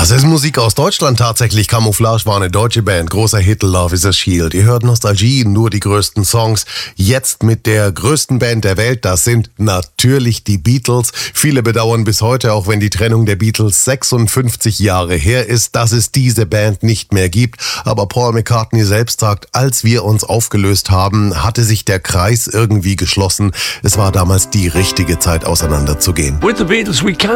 Das ist Musik aus Deutschland tatsächlich. Camouflage war eine deutsche Band. Großer Hit, Love is a Shield. Ihr hört Nostalgie, nur die größten Songs. Jetzt mit der größten Band der Welt. Das sind natürlich die Beatles. Viele bedauern bis heute, auch wenn die Trennung der Beatles 56 Jahre her ist, dass es diese Band nicht mehr gibt. Aber Paul McCartney selbst sagt, als wir uns aufgelöst haben, hatte sich der Kreis irgendwie geschlossen. Es war damals die richtige Zeit, auseinanderzugehen. With the Beatles we can